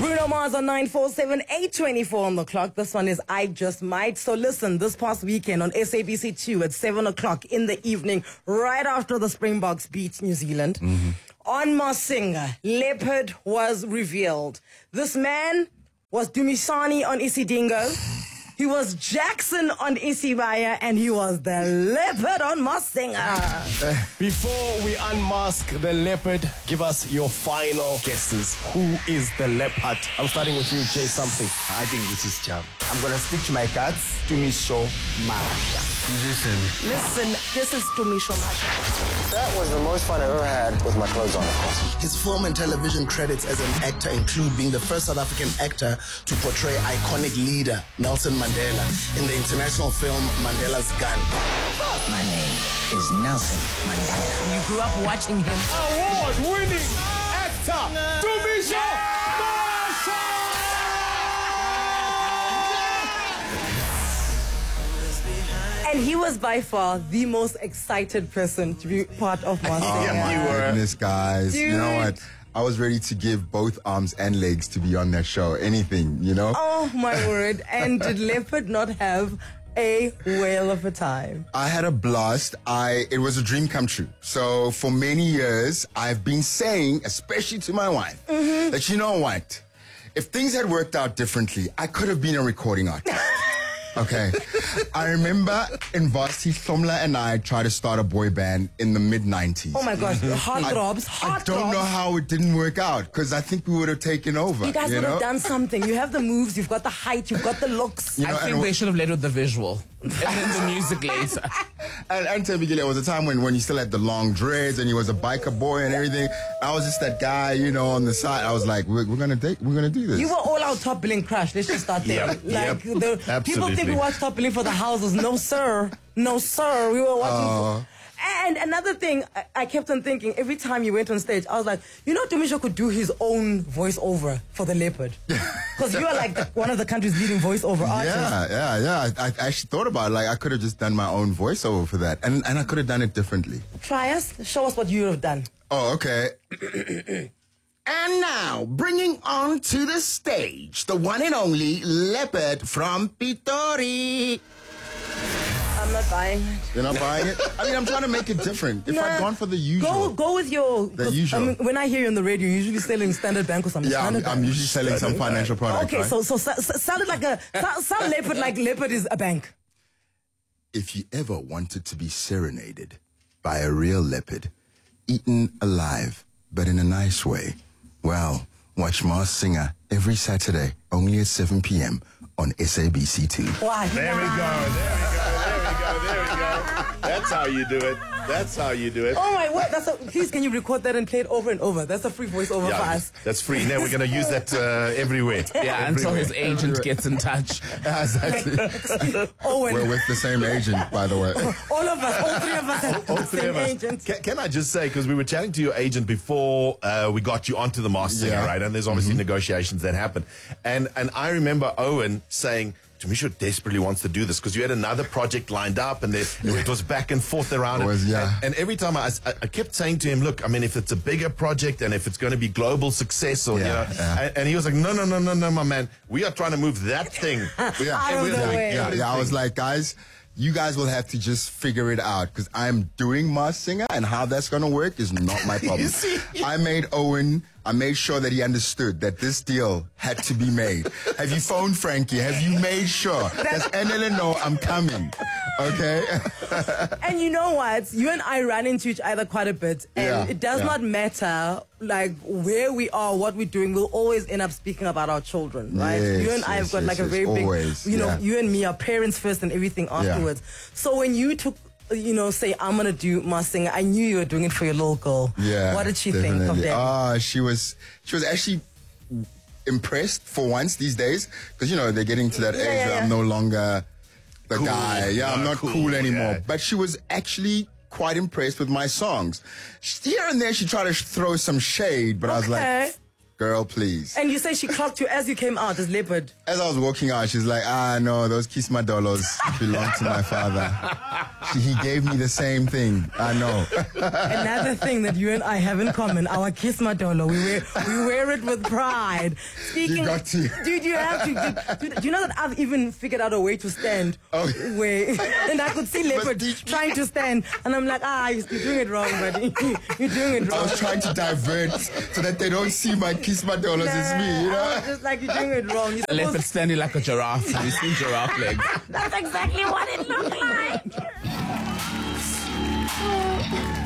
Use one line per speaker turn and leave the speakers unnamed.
Bruno Mars on 947, 824 on the clock. This one is I Just Might. So listen, this past weekend on SABC2 at 7 o'clock in the evening, right after the Springboks beat New Zealand, on Masinga, Leopard was revealed. This man was Dumisani on Isidingo. He was Jackson on Isibaya, and he was the Leopard on Masinga.
Before we unmask the Leopard, give us your final guesses. Who is the Leopard? I'm starting with you, Jay Something.
I think this is Jam. I'm gonna stick to my guts. Tumisho Masha.
Musician.
Listen, this is Tumisho Masha.
That was the most fun I've ever had with my clothes on, of course.
His film and television credits as an actor include being the first South African actor to portray iconic leader Nelson Mandela in the international film Mandela's Gun.
My name is Nelson Mandela.
You grew up watching him.
Award-winning actor, Tumisho Masha!
And he was by far the most excited person to be part of Masinga.
Oh my goodness, guys.
Dude.
You know what? I was ready to give both arms and legs to be on that show. Anything, you know?
Oh my word. And did Leopard not have a whale of a time?
I had a blast. It was a dream come true. So for many years, I've been saying, especially to my wife, that you know what? If things had worked out differently, I could have been a recording artist. Okay. I remember in Varsity, Somla and I tried to start a boy band in the mid-90s.
Oh my gosh, heartthrobs,
I don't know how it didn't work out, because I think we would have taken over.
You guys would have done something. You have the moves, you've got the height, you've got the looks.
You know,
I think they should have led with the visual and then the music later.
And Tebigile, it was a time when he still had the long dreads and he was a biker boy and everything. I was just that guy, you know, on the side. I was like, we're gonna do this.
You were all out top billing crush. Let's just start there. People think we watch top billing for the houses. No, sir. No, sir. We were watching. And another thing, I kept on thinking, every time you went on stage, I was like, you know, Tumisho could do his own voiceover for the Leopard. Because you are like one of the country's leading voiceover artists.
Yeah. I actually thought about it. Like, I could have just done my own voiceover for that. And I could have done it differently.
Try us. Show us what you would have done.
Oh, okay.
And now, bringing on to the stage, the one and only Leopard from Pitori.
I'm not buying it.
You're not buying it? I mean, I'm trying to make it different. If I'd gone for the usual.
Go with your...
The usual.
I mean, when I hear you on the radio, you're usually selling Standard Bank or something.
Yeah, I'm usually selling some financial product.
Okay,
right?
so sound it like sound Leopard like Leopard is a bank.
If you ever wanted to be serenaded by a real leopard, eaten alive, but in a nice way, well, watch Masinga every Saturday, only at 7 p.m. on SABC2.
Wow.
There we go. That's how you do it.
Oh my word! Please, can you record that and play it over and over? That's a free voiceover for us.
That's free. Now we're going to use that everywhere.
Yeah, until his agent gets in touch.
Exactly.
Owen.
We're with the same agent, by the way.
All of us, all three of us have the same agent.
Can I just say, because we were chatting to your agent before we got you onto the Masked Singer, right? And there's obviously negotiations that happen. And I remember Owen saying, Tumisho desperately wants to do this, because you had another project lined up and it was back and forth around it. And every time I kept saying to him, look, I mean, if it's a bigger project and if it's going to be global success or, and he was like, no, my man, we are trying to move that thing.
I was like, guys, you guys will have to just figure it out, because I'm doing Masked Singer, and how that's going to work is not my problem. I made sure that he understood that this deal had to be made. Have you phoned Frankie? Have you made sure? Does NLN know I'm coming? Okay?
And you know what? You and I ran into each other quite a bit. And it does not matter, like, where we are, what we're doing. We'll always end up speaking about our children, right? You and I have got like a very big, you know, you and me are parents first and everything afterwards. So when you took, you know, say, I'm going to do Masked Singer, I knew you were doing it for your little girl.
Yeah.
What did she think of that?
She was actually impressed for once these days, because, you know, they're getting to that age where I'm no longer the guy. Yeah, I'm not cool anymore. Yeah. But she was actually quite impressed with my songs. Here and there, she tried to throw some shade, but I was like, girl, please.
And you say she clocked you as you came out as leopard.
As I was walking out, she's like, no, those Kismadolos belong to my father. He gave me the same thing. I know.
Another thing that you and I have in common, our Kismadolo, we wear it with pride. Speaking,
You got to.
Dude, you have to. Do you know that I've even figured out a way to stand?
Oh.
And I could see leopard
teach me.
trying to stand, and I'm like, you're doing it wrong, buddy. You're doing it
I
wrong.
was trying to divert so that they don't see my Kismadolos. It's me, you
I
know?
was just like, you're doing it wrong. You're
A leopard
supposed-
standing like a giraffe. Have you seen giraffe legs?
That's exactly what it looked like.